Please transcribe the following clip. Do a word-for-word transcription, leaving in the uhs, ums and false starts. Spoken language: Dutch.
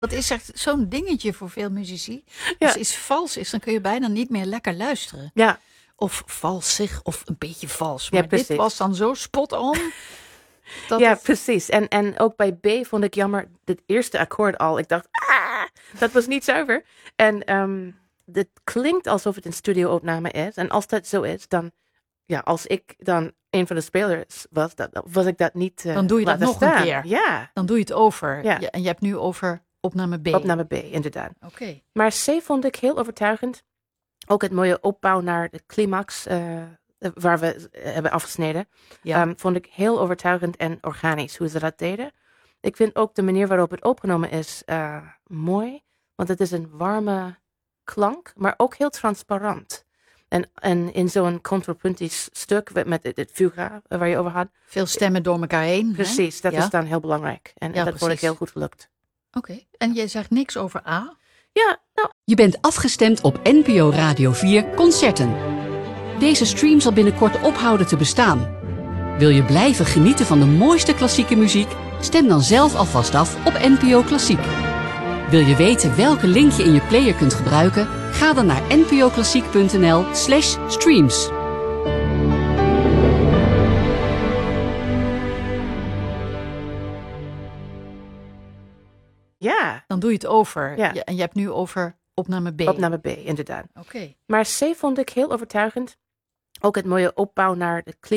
Dat is echt zo'n dingetje voor veel muzici. Ja. Als iets vals is, dan kun je bijna niet meer lekker luisteren. Ja. Of valsig, of een beetje vals. Ja, Maar dit precies. was dan zo spot on. Dat Ja, het- precies. En, en ook bij B vond ik jammer, het eerste akkoord al. Ik dacht, ah, dat was niet zuiver. En ehm het klinkt alsof het een studio-opname is. En als dat zo is, dan, ja, als ik dan een van de spelers was, dat, was ik dat niet uh, Dan doe je dat laten nog een staan. keer. Ja, Dan doe je het over. Ja. Ja, en je hebt nu over opname B. opname B, inderdaad. Oké. Maar C vond ik heel overtuigend. Ook het mooie opbouw naar de climax, uh, waar we uh, hebben afgesneden. Ja. Um, vond ik heel overtuigend en organisch hoe ze dat deden. Ik vind ook de manier waarop het opgenomen is uh, mooi. Want het is een warme klank, maar ook heel transparant. En, en in zo'n contrapuntisch stuk met het, het fuga waar je over had. Veel stemmen door elkaar heen. Precies, hè? dat Ja? is dan heel belangrijk. En Ja, dat precies. vond ik heel goed gelukt. Oké. Okay. En jij zegt niks over A? Ja, nou... Je bent afgestemd op N P O Radio vier Concerten. Deze stream zal binnenkort ophouden te bestaan. Wil je blijven genieten van de mooiste klassieke muziek? Stem dan zelf alvast af op N P O Klassiek. Wil je weten welke link je in je player kunt gebruiken? Ga dan naar npoklassiek.nl slash streams. Ja. Dan doe je het over. Ja. Ja, en je hebt nu over opname B. Opname B, inderdaad. Oké. Okay. Maar C vond ik heel overtuigend. Ook het mooie opbouw naar de